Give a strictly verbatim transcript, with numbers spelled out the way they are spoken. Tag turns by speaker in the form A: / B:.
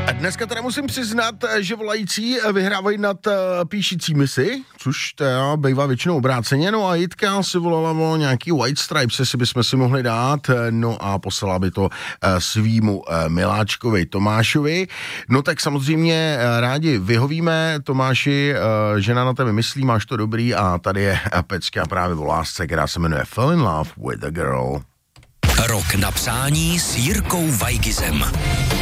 A: Dneska teda musím přiznat, že volající vyhrávají nad píšícími si, což teda bývá většinou obráceně, no a Jitka si volala o nějaký White Stripes, jestli bychom si mohli dát, no a poslala by to svýmu miláčkovi Tomášovi. No tak samozřejmě rádi vyhovíme, Tomáši, žena na tebe myslí, máš to dobrý a tady je pecka právě o lásce, která se jmenuje Fell in Love with a Girl.
B: Rok na přání s Jirkou Weigizem.